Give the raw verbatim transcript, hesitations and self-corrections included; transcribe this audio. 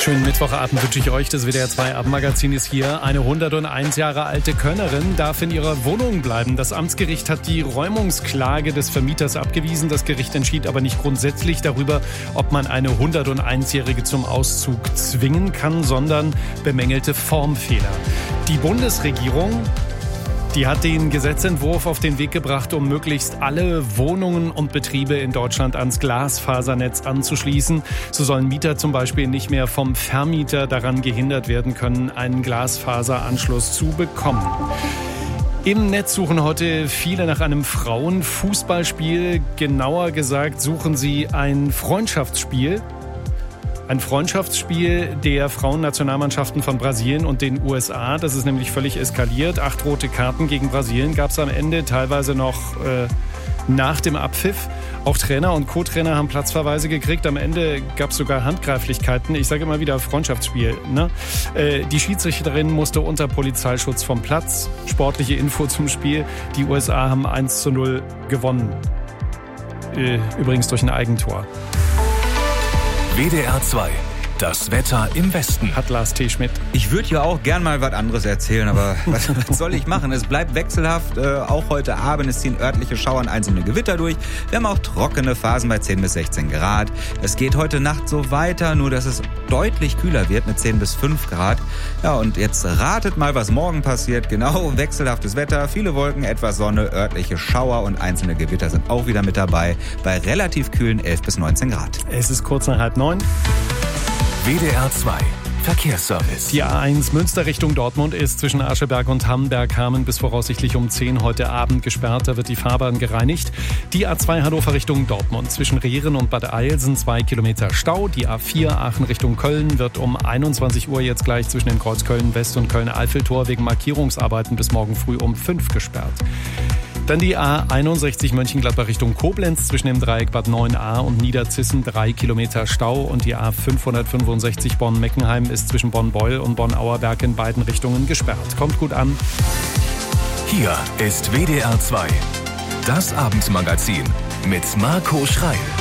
Schönen Mittwochabend wünsche ich euch. Das W D R zwei Abendmagazin ist hier. Eine hunderteins Jahre alte Kölnerin darf in ihrer Wohnung bleiben. Das Amtsgericht hat die Räumungsklage des Vermieters abgewiesen. Das Gericht entschied aber nicht grundsätzlich darüber, ob man eine hunderteins-Jährige zum Auszug zwingen kann, sondern bemängelte Formfehler. Die Bundesregierung, die hat den Gesetzentwurf auf den Weg gebracht, um möglichst alle Wohnungen und Betriebe in Deutschland ans Glasfasernetz anzuschließen. So sollen Mieter zum Beispiel nicht mehr vom Vermieter daran gehindert werden können, einen Glasfaseranschluss zu bekommen. Im Netz suchen heute viele nach einem Frauenfußballspiel. Genauer gesagt suchen sie ein Freundschaftsspiel. Ein Freundschaftsspiel der Frauennationalmannschaften von Brasilien und den U S A. Das ist nämlich völlig eskaliert. Acht rote Karten gegen Brasilien gab es am Ende, teilweise noch äh, nach dem Abpfiff. Auch Trainer und Co-Trainer haben Platzverweise gekriegt. Am Ende gab es sogar Handgreiflichkeiten. Ich sage immer wieder Freundschaftsspiel. Ne? Äh, die Schiedsrichterin musste unter Polizeischutz vom Platz. Sportliche Info zum Spiel. Die U S A haben eins zu null gewonnen. Äh, übrigens durch ein Eigentor. W D R zwei, das Wetter im Westen. Hat Lars T. Schmidt. Ich würde ja auch gern mal was anderes erzählen, aber was, was soll ich machen? Es bleibt wechselhaft. Äh, auch heute Abend, es ziehen örtliche Schauer und einzelne Gewitter durch. Wir haben auch trockene Phasen bei zehn bis sechzehn Grad. Es geht heute Nacht so weiter, nur dass es deutlich kühler wird mit zehn bis fünf Grad. Ja, und jetzt ratet mal, was morgen passiert. Genau, wechselhaftes Wetter, viele Wolken, etwas Sonne, örtliche Schauer und einzelne Gewitter sind auch wieder mit dabei. Bei relativ kühlen elf bis neunzehn Grad. Es ist kurz nach halb neun. W D R zwei Verkehrsservice. Die A eins Münster Richtung Dortmund ist zwischen Ascheberg und Hamberg-Hameln bis voraussichtlich um zehn heute Abend gesperrt. Da wird die Fahrbahn gereinigt. Die A zwei Hannover Richtung Dortmund zwischen Rehren und Bad Eilsen zwei Kilometer Stau. Die A vier Aachen Richtung Köln wird um einundzwanzig Uhr jetzt gleich zwischen dem Kreuz Köln-West und Köln-Eiffeltor wegen Markierungsarbeiten bis morgen früh um fünf gesperrt. Dann die A einundsechzig Mönchengladbach Richtung Koblenz zwischen dem Dreieck Bad neun a und Niederzissen drei Kilometer Stau und die A fünfhundertfünfundsechzig Bonn-Meckenheim ist zwischen Bonn-Beul und Bonn-Auerberg in beiden Richtungen gesperrt. Kommt gut an. Hier ist W D R zwei, das Abendmagazin mit Marco Schreil.